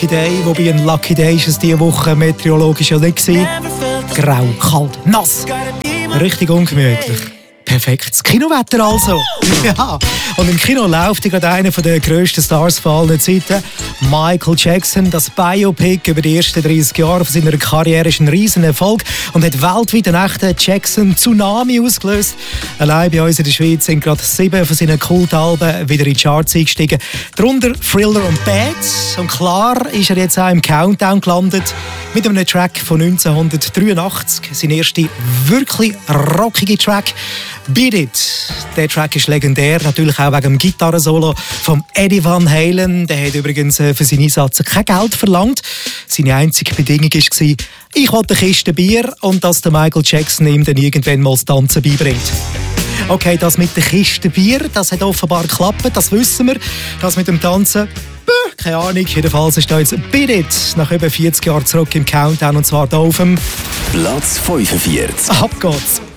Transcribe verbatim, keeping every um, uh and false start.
Lucky Day. Wobei ein Lucky Day ist es diese Woche meteorologisch ja nicht gewesen. Grau, kalt, nass. Richtig ungemütlich. Perfektes Kinowetter also. Ja. Und im Kino läuft gerade einer der grössten Stars von allen Zeiten. Michael Jackson. Das Biopic über die ersten dreißig Jahre von seiner Karriere ist ein riesen Erfolg und hat weltweit einen echten Jackson-Tsunami ausgelöst. Allein bei uns in der Schweiz sind gerade sieben von seinen Kultalben wieder in die Charts eingestiegen. Darunter Thriller und Bad. Und klar ist er jetzt auch im Countdown gelandet mit einem Track von neunzehnhundertdreiundachtzig. Sein erster wirklich rockige Track. Beat It. Der Track ist legendär, natürlich auch wegen dem Gitarrensolo von Eddie Van Halen. Der hat übrigens für seinen Einsatz kein Geld verlangt. Seine einzige Bedingung war, ich wollte eine Kiste Bier und dass der Michael Jackson ihm dann irgendwann mal das Tanzen beibringt. Okay, das mit der Kiste Bier, das hat offenbar geklappt, das wissen wir. Das mit dem Tanzen, keine Ahnung. Jedenfalls ist da jetzt Beat It nach über vierzig Jahren zurück im Countdown und zwar hier auf dem Platz fünfundvierzig. Ab geht's.